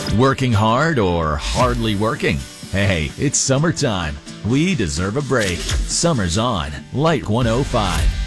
Working hard or hardly working? Hey, it's summertime. We deserve a break. Summer's on. Light 105.